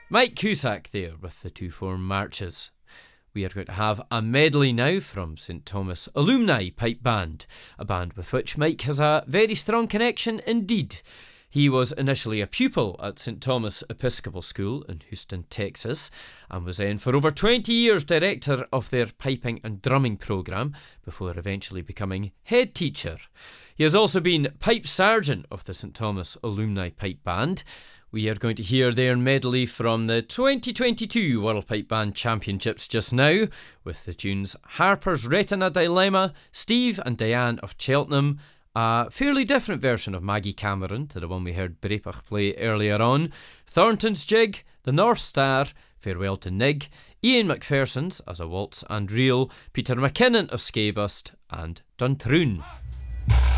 Mike Cusack there with the two form marches. We are going to have a medley now from St Thomas Alumni Pipe Band, a band with which Mike has a very strong connection indeed. He was initially a pupil at St Thomas Episcopal School in Houston, Texas, and was then for over 20 years director of their piping and drumming programme before eventually becoming head teacher. He has also been pipe sergeant of the St Thomas Alumni Pipe Band. We are going to hear their medley from the 2022 World Pipe Band Championships just now, with the tunes Harper's Retina Dilemma, Steve and Diane of Cheltenham, a fairly different version of Maggie Cameron to the one we heard Brepach play earlier on, Thornton's Jig, The North Star, Farewell to Nig, Ian McPherson's as a waltz and reel, Peter McKinnon of Skabust, and Duntroon.